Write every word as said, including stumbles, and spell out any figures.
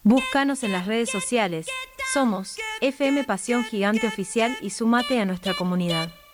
Búscanos en las redes sociales. Somos F M Pasión Gigante Oficial y sumate a nuestra comunidad.